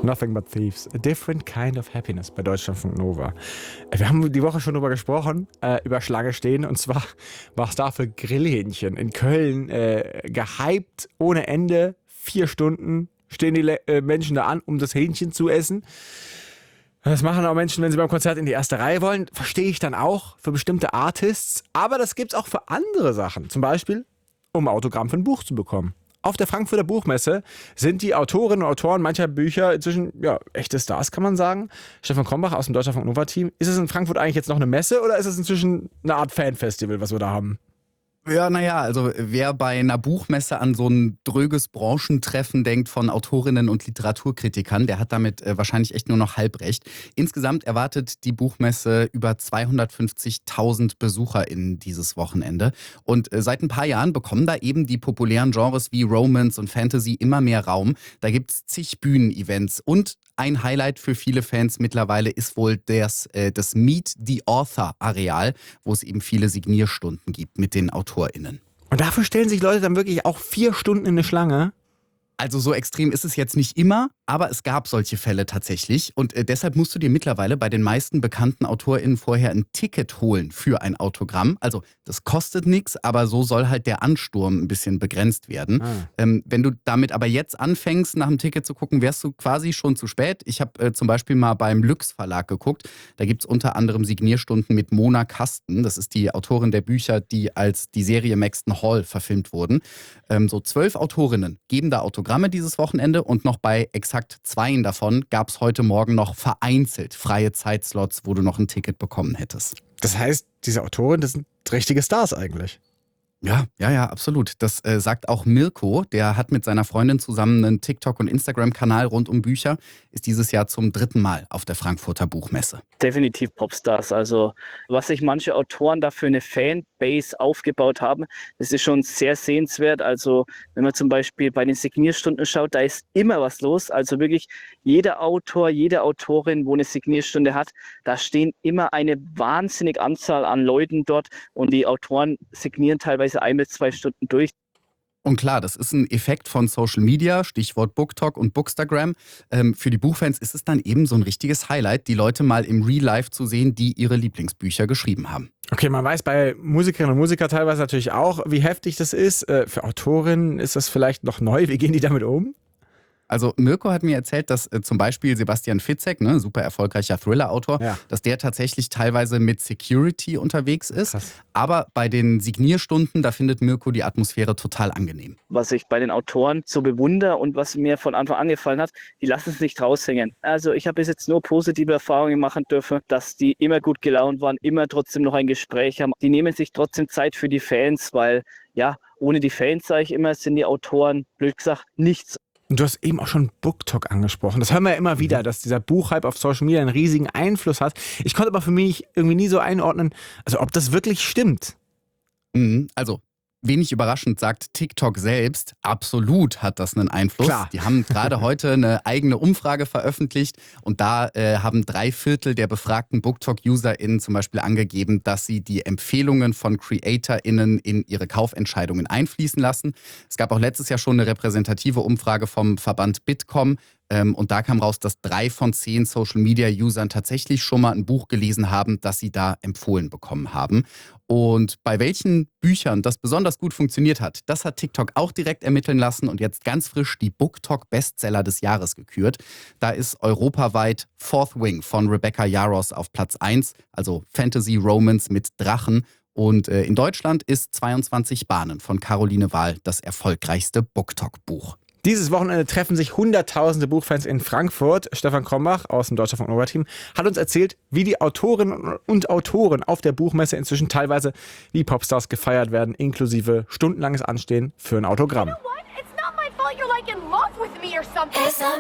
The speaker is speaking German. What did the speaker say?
Nothing But Thieves. A Different Kind of Happiness bei Deutschlandfunk Nova. Wir haben die Woche schon drüber gesprochen, über Schlange stehen. Und zwar war es da für Grillhähnchen in Köln gehypt ohne Ende. 4 Stunden stehen die Menschen da an, um das Hähnchen zu essen. Das machen auch Menschen, wenn sie beim Konzert in die erste Reihe wollen. Verstehe ich dann auch für bestimmte Artists. Aber das gibt es auch für andere Sachen. Zum Beispiel, um ein Autogramm für ein Buch zu bekommen. Auf der Frankfurter Buchmesse sind die Autorinnen und Autoren mancher Bücher inzwischen echte Stars, kann man sagen. Stefan Krombach aus dem Deutschlandfunk Nova-Team. Ist es in Frankfurt eigentlich jetzt noch eine Messe oder ist es inzwischen eine Art Fanfestival, was wir da haben? Ja, naja, also wer bei einer Buchmesse an so ein dröges Branchentreffen denkt von Autorinnen und Literaturkritikern, der hat damit wahrscheinlich echt nur noch halb recht. Insgesamt erwartet die Buchmesse über 250.000 BesucherInnen dieses Wochenende. Und seit ein paar Jahren bekommen da eben die populären Genres wie Romance und Fantasy immer mehr Raum. Da gibt's zig Bühnenevents und ein Highlight für viele Fans mittlerweile ist wohl das Meet the Author-Areal, wo es eben viele Signierstunden gibt mit den AutorInnen. Und dafür stellen sich Leute dann wirklich auch 4 Stunden in eine Schlange? Also so extrem ist es jetzt nicht immer, aber es gab solche Fälle tatsächlich. Und deshalb musst du dir mittlerweile bei den meisten bekannten AutorInnen vorher ein Ticket holen für ein Autogramm. Also das kostet nichts, aber so soll halt der Ansturm ein bisschen begrenzt werden. Wenn du damit aber jetzt anfängst, nach dem Ticket zu gucken, wärst du quasi schon zu spät. Ich habe zum Beispiel mal beim Lüx Verlag geguckt. Da gibt es unter anderem Signierstunden mit Mona Kasten. Das ist die Autorin der Bücher, die als die Serie Maxton Hall verfilmt wurden. So 12 Autorinnen geben da Autogramme dieses Wochenende und noch bei exakt 2 davon gab es heute Morgen noch vereinzelt freie Zeitslots, wo du noch ein Ticket bekommen hättest. Das heißt, diese Autoren, das sind richtige Stars eigentlich. Ja, absolut. Das sagt auch Mirko. Der hat mit seiner Freundin zusammen einen TikTok- und Instagram-Kanal rund um Bücher, ist dieses Jahr zum 3. Mal auf der Frankfurter Buchmesse. Definitiv Popstars. Also was sich manche Autoren da für eine Fanbase aufgebaut haben, das ist schon sehr sehenswert. Also wenn man zum Beispiel bei den Signierstunden schaut, da ist immer was los. Also wirklich jeder Autor, jede Autorin, wo eine Signierstunde hat, da stehen immer eine wahnsinnige Anzahl an Leuten dort und die Autoren signieren teilweise 1 bis 2 Stunden durch. Und klar, das ist ein Effekt von Social Media, Stichwort BookTok und Bookstagram. Für die Buchfans ist es dann eben so ein richtiges Highlight, die Leute mal im Real Life zu sehen, die ihre Lieblingsbücher geschrieben haben. Okay, man weiß bei Musikerinnen und Musikern teilweise natürlich auch, wie heftig das ist. Für Autorinnen ist das vielleicht noch neu. Wie gehen die damit um? Also Mirko hat mir erzählt, dass zum Beispiel Sebastian Fitzek, super erfolgreicher Thriller-Autor, dass der tatsächlich teilweise mit Security unterwegs ist. Krass. Aber bei den Signierstunden, da findet Mirko die Atmosphäre total angenehm. Was ich bei den Autoren so bewundere und was mir von Anfang an gefallen hat, die lassen es nicht raushängen. Also ich habe bis jetzt nur positive Erfahrungen machen dürfen, dass die immer gut gelaunt waren, immer trotzdem noch ein Gespräch haben. Die nehmen sich trotzdem Zeit für die Fans, weil ohne die Fans, sage ich immer, sind die Autoren, blöd gesagt, nichts. Und du hast eben auch schon BookTok angesprochen. Das hören wir ja immer wieder, dass dieser Buchhype auf Social Media einen riesigen Einfluss hat. Ich konnte aber für mich irgendwie nie so einordnen, also ob das wirklich stimmt. Also wenig überraschend sagt TikTok selbst, absolut hat das einen Einfluss. Klar. Die haben gerade heute eine eigene Umfrage veröffentlicht und da haben 3/4 der befragten BookTok-UserInnen zum Beispiel angegeben, dass sie die Empfehlungen von CreatorInnen in ihre Kaufentscheidungen einfließen lassen. Es gab auch letztes Jahr schon eine repräsentative Umfrage vom Verband Bitkom. Und da kam raus, dass 3 von 10 Social-Media-Usern tatsächlich schon mal ein Buch gelesen haben, das sie da empfohlen bekommen haben. Und bei welchen Büchern das besonders gut funktioniert hat, das hat TikTok auch direkt ermitteln lassen und jetzt ganz frisch die BookTok-Bestseller des Jahres gekürt. Da ist europaweit Fourth Wing von Rebecca Yarros auf Platz 1, also Fantasy Romance mit Drachen. Und in Deutschland ist 22 Bahnen von Caroline Wahl das erfolgreichste BookTok-Buch. Dieses Wochenende treffen sich Hunderttausende Buchfans in Frankfurt. Stefan Krombach aus dem Deutschlandfunk Nova-Team hat uns erzählt, wie die Autorinnen und Autoren auf der Buchmesse inzwischen teilweise wie Popstars gefeiert werden, inklusive stundenlanges Anstehen für ein Autogramm. You know what? It's not my fault you're like in love with me or something.